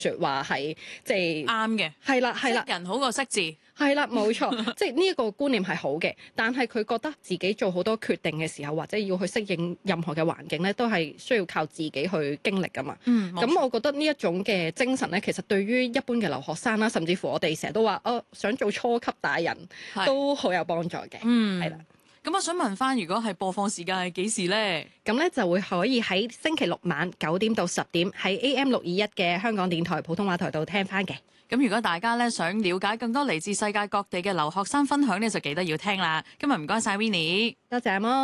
説話係即係啱嘅， 係啦係啦， 識人好過識字。 係啦，冇錯，即係呢一個觀念係好嘅，但係佢覺得自己做好多決定嘅時候，或者要去適應任何嘅環境咧，都係需要靠自己去經歷噶嘛。咁我覺得呢一種嘅精神咧，其實對於一般嘅留學生啦，甚至乎我哋成日都話想做初級大人都好有幫助嘅。係啦。 咁我想問翻，如果係播放時間係幾時咧？ 咁咧就會可以喺星期六晚9點到10點喺 AM621嘅香港電台普通話台度聽翻嘅。 咁如果大家咧想了解更多嚟自世界各地嘅留學生分享咧，就記得要聽啦。今日唔該晒 Winnie， 多謝阿摩。